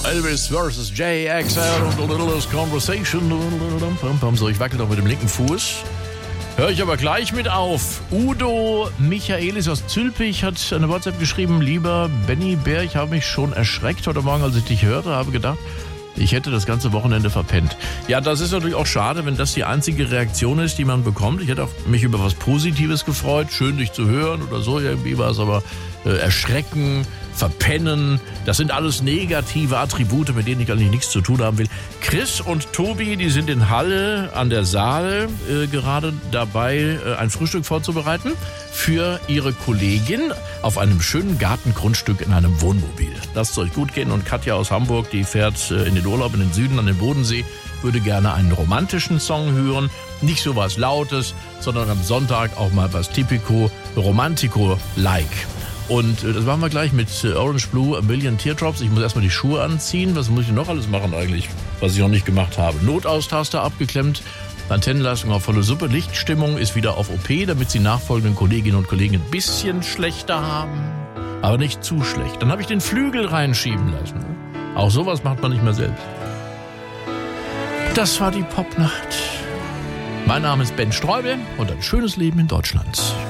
Elvis vs. JXL und A Little Conversation. So, ich wackel doch mit dem linken Fuß. Hör ich aber gleich mit auf. Udo Michaelis aus Zülpich hat eine WhatsApp geschrieben. Lieber Benny Bär, ich habe mich schon erschreckt heute Morgen, als ich dich hörte, habe gedacht, ich hätte das ganze Wochenende verpennt. Ja, das ist natürlich auch schade, wenn das die einzige Reaktion ist, die man bekommt. Ich hätte auch mich über was Positives gefreut, schön dich zu hören oder so. Irgendwie war es aber erschrecken, verpennen. Das sind alles negative Attribute, mit denen ich eigentlich nichts zu tun haben will. Chris und Tobi, die sind in Halle an der Saal gerade dabei, ein Frühstück vorzubereiten für ihre Kollegin auf einem schönen Gartengrundstück in einem Wohnmobil. Lasst es euch gut gehen. Und Katja aus Hamburg, die fährt in den Urlaub in den Süden an den Bodensee, würde gerne einen romantischen Song hören. Nicht so was Lautes, sondern am Sonntag auch mal was Typico Romantico-like. Und das machen wir gleich mit Orange Blue, A Million Teardrops. Ich muss erstmal die Schuhe anziehen. Was muss ich noch alles machen eigentlich, was ich noch nicht gemacht habe? Notaustaster abgeklemmt, Antennenleistung auf volle Suppe, Lichtstimmung ist wieder auf OP, damit Sie nachfolgenden Kolleginnen und Kollegen ein bisschen schlechter haben. Aber nicht zu schlecht. Dann habe ich den Flügel reinschieben lassen. Auch sowas macht man nicht mehr selbst. Das war die Popnacht. Mein Name ist Ben Streubel und ein schönes Leben in Deutschland.